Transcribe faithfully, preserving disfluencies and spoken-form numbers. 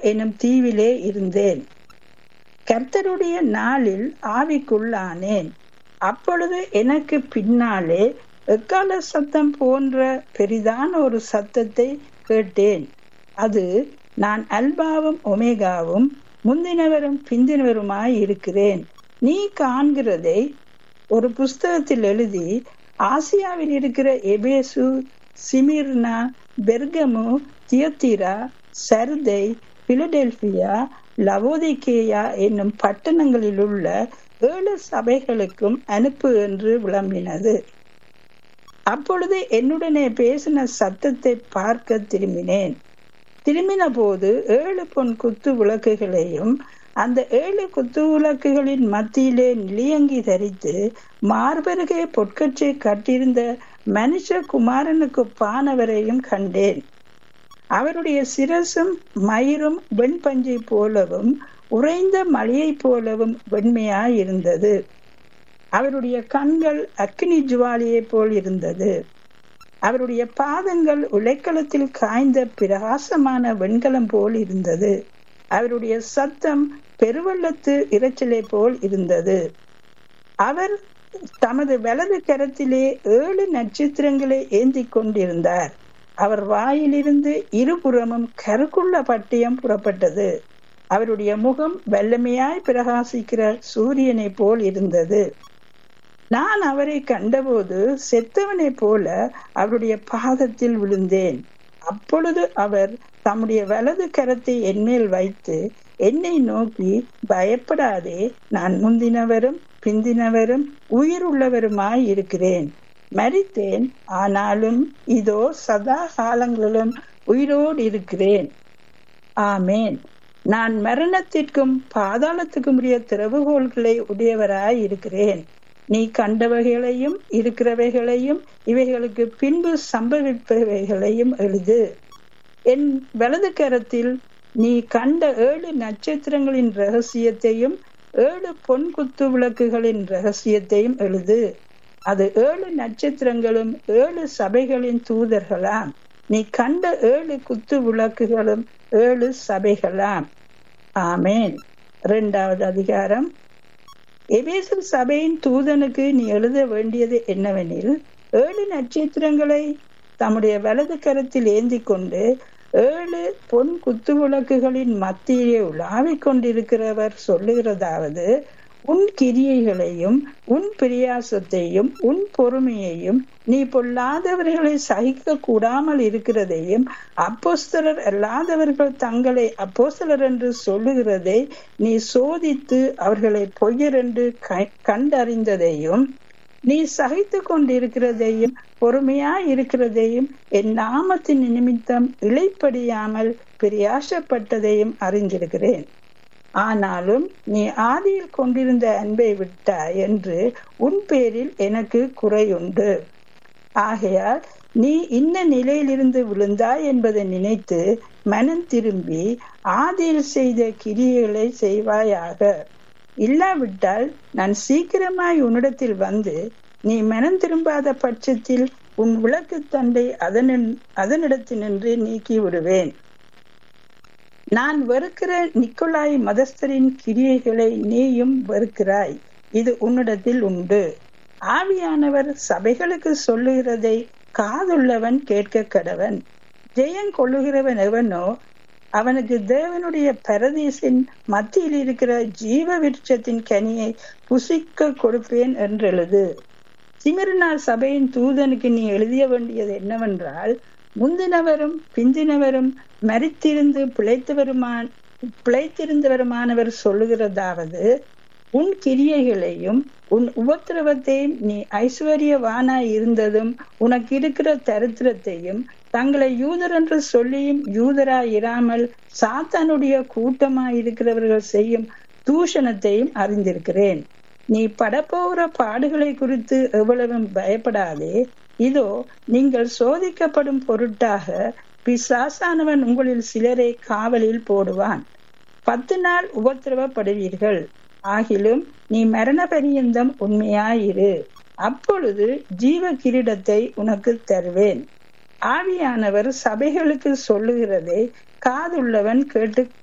எனும் தீவிலே இருந்தேன். கர்த்தருடைய நாளில் ஆவிக்குள்ளானேன். அப்பொழுது எனக்கு பின்னாலே எக்கால சத்தம் போன்ற பெரிதான ஒரு சத்தத்தை கேட்டேன். அது, நான் அல்பாவும் ஒமேகாவும், முந்தினவரும் பிந்தினவருமாய் இருக்கிறேன். நீ காண்கிறதை ஒரு புஸ்தகத்தில் எழுதி ஆசியாவில் இருக்கிற எபேசு, சிமிர்னா, பெர்கமு, தியத்தீரா, சர்தை, பிலடெல்பியா, லவோதிகேயா என்னும் பட்டணங்களில் உள்ள ஏழு சபைகளுக்கும் அனுப்பு என்று விளம்பினது. அப்பொழுது என்னுடனே பேசின சத்தத்தை பார்க்க திரும்பினேன். திரும்பின போது ஏழு பொன் குத்து விளக்குகளையும் அந்த ஏழு குத்து விளக்குகளின் மத்தியிலே நிலியங்கி தரித்து மார்பருகே பொற்கச்சை கட்டியிருந்த மனுஷ குமாரனுக்கு பானவரையும் கண்டேன். அவருடைய சிரசும் மயிரும் வெண்பஞ்சை போலவும் உறைந்த மலையை போலவும் வெண்மையாயிருந்தது. அவருடைய கண்கள் அக்கினி ஜுவாலியை போல் இருந்தது. அவருடைய பாதங்கள் உலைக்களத்தில் காய்ந்த பிரகாசமான வெண்கலம் போல் இருந்தது. அவருடைய சத்தம் பெருவெள்ளத்து இரைச்சலை போல் இருந்தது. அவர் தமது வலது கரத்திலே ஏழு நட்சத்திரங்களை ஏந்தி கொண்டிருந்தார். அவர் வாயிலிருந்து இருபுறமும் கருக்குள்ள பட்டயம் புறப்பட்டது. அவருடைய முகம் வல்லமையாய் பிரகாசிக்கிற சூரியனை போல் இருந்தது. நான் அவரை கண்டபோது செத்தவனை போல அவருடைய பாதத்தில் விழுந்தேன். அப்பொழுது அவர் தம்முடைய வலது கரத்தை என்மேல் வைத்து என்னை நோக்கி, பயப்படாதே, நான் முந்தினவரும் பிந்தினவரும் உயிர் உள்ளவருமாய் இருக்கிறேன். மரித்தேன், ஆனாலும் இதோ சதா காலங்களிலும் உயிரோடு இருக்கிறேன். ஆமேன். நான் மரணத்திற்கும் பாதாளத்துக்கும் உரிய திறவுகோள்களை உடையவராய் இருக்கிறேன். நீ கண்டவைகளையும் இருக்கிறவைகளையும் இவைகளுக்கு பின்பு சம்பவிப்பவைகளையும் எழுது. என் வலது கரத்தில் நீ கண்ட ஏழு நட்சத்திரங்களின் ரகசியத்தையும் ஏழு பொன் குத்து விளக்குகளின் ரகசியத்தையும் எழுது. அது ஏழு நட்சத்திரங்களும் ஏழு சபைகளின் தூதர்களாம். நீ கண்ட ஏழு குத்து விளக்குகளும் ஏழு சபைகளாம். ஆமேன். இரண்டாவது அதிகாரம். எபேசு சபையின் தூதனுக்கு நீ எழுத வேண்டியது என்னவெனில், ஏழு நட்சத்திரங்களை தம்முடைய வலது கரத்தில் ஏந்தி கொண்டு ஏழு பொன் குத்து விளக்குகளின் மத்தியிலே உலாவிக் கொண்டிருக்கிறவர் சொல்லுகிறதாவது, உன் கிரியைகளையும் உன் பிரியாசத்தையும் உன் பொறுமையையும் நீ பொல்லாதவர்களை சகிக்க கூடாமல் இருக்கிறதையும் அப்போஸ்தலர் அல்லாதவர்கள் தங்களை அப்போஸ்தலர் என்று சொல்லுகிறதை நீ சோதித்து அவர்களை பொய்யர் என்று கண்டறிந்ததையும் நீ சகித்து கொண்டிருக்கிறதையும் பொறுமையாய் இருக்கிறதையும் என் நாமத்தின் நிமித்தம் இளைப்படியாமல் பிரியாசப்பட்டதையும் அறிந்திருக்கிறேன். ஆனாலும் நீ ஆதியில் கொண்டிருந்த அன்பை விட்டாய் என்று உன் பேரில் எனக்கு குறையுண்டு. ஆகையால் நீ இன்ன நிலையிலிருந்து விழுந்தாய் என்பதை நினைத்து மனம் திரும்பி ஆதியில் செய்த கிரியைகளை செய்வாயாக. இல்லாவிட்டால் நான் சீக்கிரமாய் உன்னிடத்தில் வந்து நீ மனம் திரும்பாத பட்சத்தில் உன் விளக்கு தண்டை அதன் அதனிடத்தினின்று நீக்கி விடுவேன். நான் வெறுக்கிற நிக்கோலாய் மதஸ்தரின் கிரியைகளை நீயும் வெறுக்கிறாய். இது உன்னிடத்தில் உண்டு. ஆவியானவர் சபைகளுக்கு சொல்லுகிறதை காதுள்ளவன் கேட்க கடவன். ஜெயம் கொள்ளுகிறவன் எவனோ அவனுக்கு தேவனுடைய பரதீசின் மத்தியில் இருக்கிற ஜீவ விருட்சத்தின் கனியை புசிக்க கொடுப்பேன் என்றெழுது. சிமிர்னா சபையின் தூதனுக்கு நீ எழுதிய வேண்டியது என்னவென்றால், முந்தினவரும் பிந்தினவரும் மரித்திருந்து பிழைத்தவருமான பிழைத்திருந்தவருமானவர் சொல்லுகிறதாவது, உன் கிரியைகளையும் உன் உபத்திரவத்தையும் நீ ஐஸ்வர்யவானாய் இருந்ததும் உனக்கு இருக்கிற தரித்திரத்தையும் தங்களை யூதர் என்று சொல்லியும் யூதராய் இராமல் சாத்தானுடைய கூட்டமாய் இருக்கிறவர்கள் செய்யும் தூஷணத்தையும் அறிந்திருக்கிறேன். நீ படப்போகிற பாடுகளை குறித்து எவ்வளவும் பயப்படாதே. இதோ நீங்கள் சோதிக்கப்படும் பொருட்டாக பிசாசானவன் உங்களில் சிலரை காவலில் போடுவான். பத்து நாள் உபத்திரவப்படுவீர்கள். ஆகிலும் நீ மரண பரியந்தம் உண்மையாயிரு. அப்பொழுது ஜீவ கிரீடத்தை உனக்கு தருவேன். ஆவியானவர் சபைகளுக்கு சொல்லுகிறதை காதுள்ளவன் கேட்டு